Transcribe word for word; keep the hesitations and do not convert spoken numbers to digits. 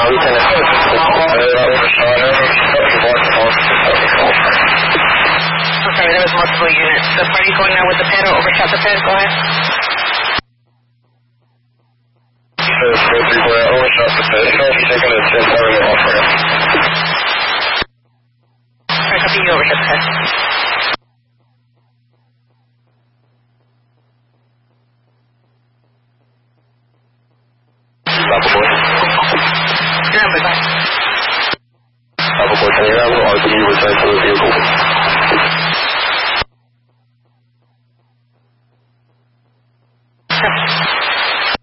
Lieutenant. Uh, overshot, I'm sorry, there was multiple units. The party going now with the pit or overshot the pit? Go ahead. Uh, four three four, overshot the pit. No, he's taking a ten power in off ramp. Alright, copy, you overshot the pit. Stop aboard. Remember that. Stop aboard, can you have R P return to the vehicle?